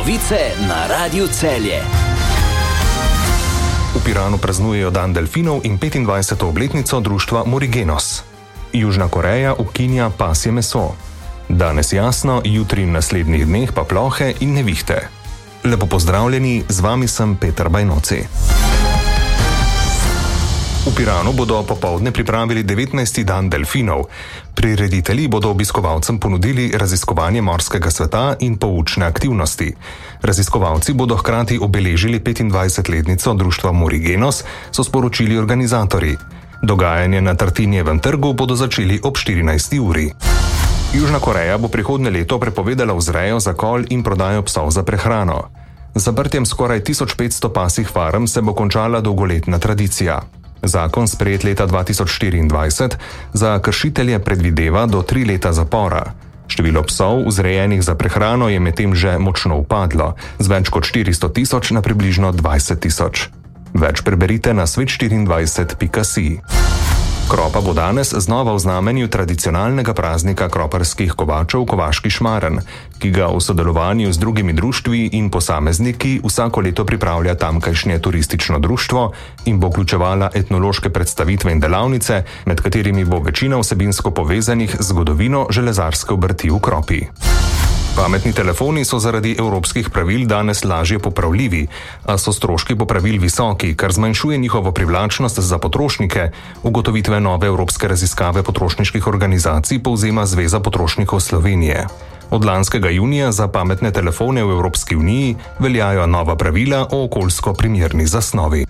Novice na Radiu Celje. V Piranu praznujejo Dan delfinov in 25. obletnico društva Morigenos. Južna Koreja ukinja pasje meso. Danes jasno, jutri in naslednjih dneh pa plohe in nevihte. Lepo pozdravljeni, z vami sem Peter Bajnoci. V Piranu bodo popoldne pripravili 19. dan delfinov. Prireditelji bodo obiskovalcem ponudili raziskovanje morskega sveta in poučne aktivnosti. Raziskovalci bodo hkrati obeležili 25-letnico društva Morigenos, so sporočili organizatorji. Dogajanje na Tartinijevem trgu bodo začeli ob 14. uri. Južna Koreja bo prihodnje leto prepovedala vzrejo, zakol in prodajo psov za prehrano. Z zaprtjem skoraj 1500 pasjih farm se bo končala dolgoletna tradicija. Zakon, sprejet leta 2024, za kršitelje predvideva do 3 leta zapora. Število psov, vzrejenih za prehrano, je medtem že močno upadlo, z več kot 400 tisoč na približno 20 tisoč. Več preberite na svet24.si. Kropa bo danes znova v znamenju tradicionalnega praznika kroparskih kovačev Kovaški šmaren, ki ga v sodelovanju z drugimi društvi in posamezniki vsako leto pripravlja tamkajšnje turistično društvo in bo vključevala etnološke predstavitve in delavnice, med katerimi bo večina vsebinsko povezanih z zgodovino železarske obrti v Kropi. Pametni telefoni so zaradi evropskih pravil danes lažje popravljivi, a so stroški popravil visoki, kar zmanjšuje njihovo privlačnost za potrošnike, ugotovitve nove evropske raziskave potrošniških organizacij povzema Zveza potrošnikov Slovenije. Od lanskega junija za pametne telefone v Evropski uniji veljajo nova pravila o okoljsko primerni zasnovi.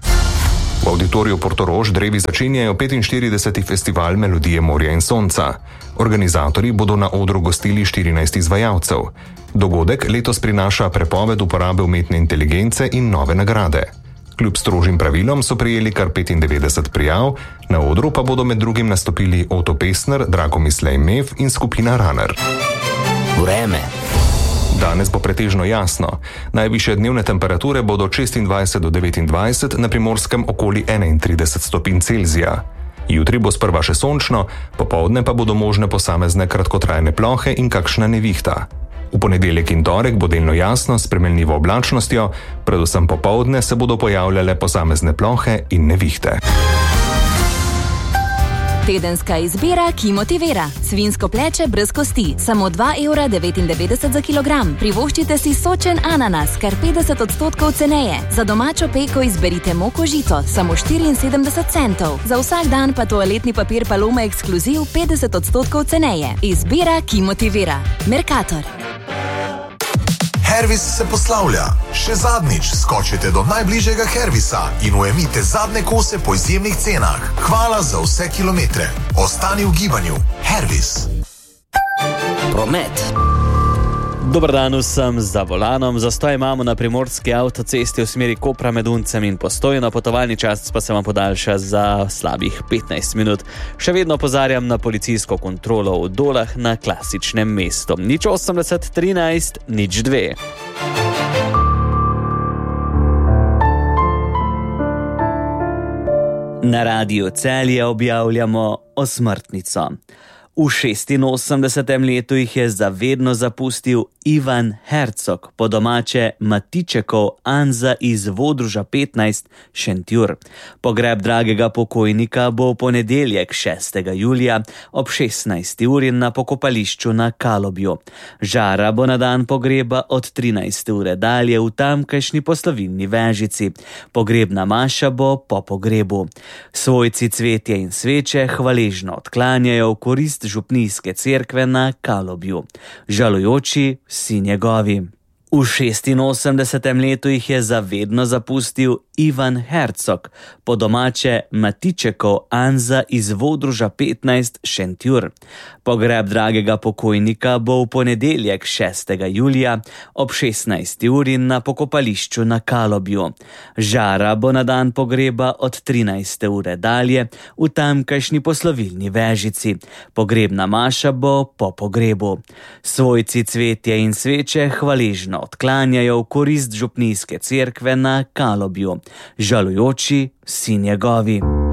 V Auditoriju Portorož drevi začenjajo 45. festival Melodije morja in sonca. Organizatorji bodo na odru gostili 14 izvajalcev. Dogodek letos prinaša prepoved uporabe umetne inteligence in nove nagrade. Kljub strožjim pravilom so prejeli kar 95 prijav, na odru pa bodo med drugim nastopili Oto Pestner, Drago Mislej Mev in skupina Runner. Vreme. Danes bo pretežno jasno. Najvišje dnevne temperature bodo 26 do 29, na Primorskem okoli 31 stopinj Celzija. Jutri bo sprva še sončno, popoldne pa bodo možne posamezne kratkotrajne plohe in kakšna nevihta. V ponedeljek in torek bo delno jasno s spremenljivo oblačnostjo, predvsem popoldne se bodo pojavljale posamezne plohe in nevihte. Tedenska izbira, ki motivira. Svinjsko pleče brez kosti, samo 2,99 € za kilogram. Privoščite si sočen ananas, kar 50% ceneje. Za domačo peko izberite moko žito, samo 74 centov. Za vsak dan pa toaletni papir Paloma Ekskluziv 50% ceneje. Izbira, ki motivira. Mercator. Hervis se poslavlja. Še zadnjič skočite do najbližjega Hervisa in ujemite zadnje kose po izjemnih cenah. Hvala za vse kilometre. Ostani v gibanju. Hervis. Promet. Dober dan vsem za volanom. Zastoj imamo na primorski avtocesti v smeri Kopra med Uncem in Postojno. Potovalni čas pa se vam podaljša za slabih 15 minut. Še vedno opozarjam na policijsko kontrolo v Dolah na klasičnem mestu. 080 13 02. Na Radiu Celje objavljamo osmrtnico. V 86. letu jih je zavedno zapustil Ivan Hercog, po domače Matičekov Anza iz Vodruža 15, Šentjur. Pogreb dragega pokojnika bo v ponedeljek 6. julija ob 16. uri na pokopališču na Kalobju. Žara bo na dan pogreba od 13. ure dalje v tamkajšnji poslovilni vežici. Pogrebna maša bo po pogrebu. Svojci cvetje in sveče hvaležno odklanjajo v korist župnijske cerkve na Kalobju. Žalujoči vsi njegovi. V 86. letu jih je zavedno zapustil Ivan Hercog, po domače Matičekov Anza iz Vodruža 15, Šentjur. Pogreb dragega pokojnika bo v ponedeljek 6. julija ob 16. uri na pokopališču na Kalobju. Žara bo na dan pogreba od 13. ure dalje v tamkajšnji poslovilni vežici. Pogrebna maša bo po pogrebu. Svojci cvetje in sveče hvaležno odklanjajo v korist župnijske cerkve na Kalobju. Žalujoči vsi njegovi.